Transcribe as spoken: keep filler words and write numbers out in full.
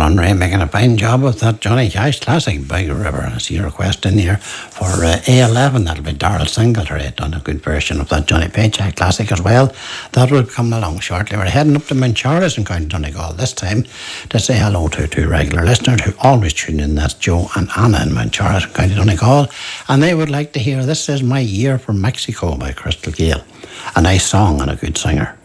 on, Ray, making a fine job of that Johnny Cash classic, Big River. I see a request in here for uh, A eleven. That'll be Darrell Singletary done a good version of that Johnny Paycheck classic as well. That will come along shortly. We're heading up to Mincharis in County Donegal this time to say hello to two regular listeners who always tune in. That's Joe and Anna in Mincharis in County Donegal, and they would like to hear This Is My Year for Mexico by Crystal Gale. A nice song and a good singer.